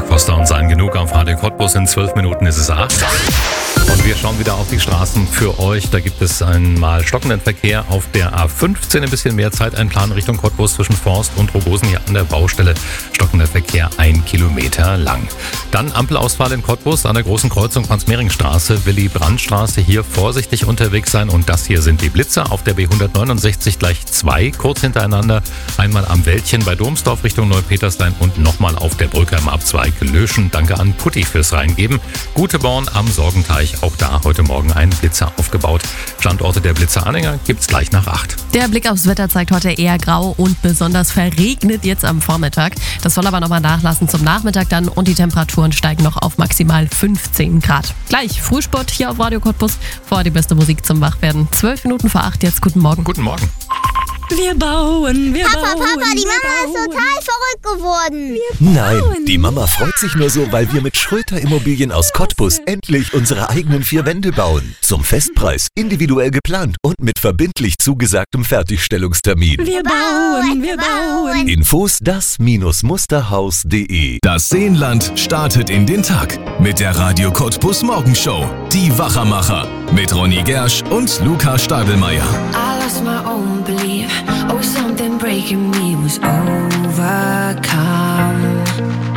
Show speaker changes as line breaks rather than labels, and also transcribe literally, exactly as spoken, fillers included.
Costa und sein Genug auf Radio Cottbus. In zwölf Minuten ist es acht. Und wir schauen wieder auf die Straßen für euch. Da gibt es einmal stockenden Verkehr auf der A fünfzehn. Ein bisschen mehr Zeit einplanen Richtung Cottbus zwischen Forst und Rogosen hier an der Baustelle. Stockender Verkehr ein Kilometer lang. Dann Ampelausfall in Cottbus an der großen Kreuzung Franz-Mehring-Straße, Willy-Brandt-Straße. Hier vorsichtig unterwegs sein. Und das hier sind die Blitzer auf der B hundertneunundsechzig gleich zwei, kurz hintereinander. Einmal am Wäldchen bei Domsdorf Richtung Neupeterslein und nochmal auf der Brücke am Abzweig Löschen. Danke an Putti fürs Reingeben. Guteborn am Sorgenteich. Auch da heute Morgen ein Blitzer aufgebaut. Standorte der Blitzeranhänger gibt's gleich nach acht.
Der Blick aufs Wetter zeigt heute eher grau und besonders verregnet jetzt am Vormittag. Das soll aber nochmal nachlassen zum Nachmittag dann und die Temperaturen steigen noch auf maximal fünfzehn Grad. Gleich Frühsport hier auf Radio Cottbus. Vorher die beste Musik zum Wachwerden. Zwölf Minuten vor acht jetzt. Guten Morgen.
Guten Morgen.
Wir bauen, wir
Papa,
bauen.
Papa, die
wir
Mama
bauen.
ist total verrückt geworden.
Nein, die Mama freut sich nur so, weil wir mit Schröter Immobilien aus Cottbus endlich unsere eigenen vier Wände bauen. Zum Festpreis, individuell geplant und mit verbindlich zugesagtem Fertigstellungstermin.
Wir bauen, wir bauen.
Infos das Musterhaus punkt de.
Das Seenland startet in den Tag mit der Radio Cottbus Morgenshow. Die Wachermacher mit Ronny Gersch und Luca Stadelmeier.
I lost my own belief. Oh, something breaking me was overcome.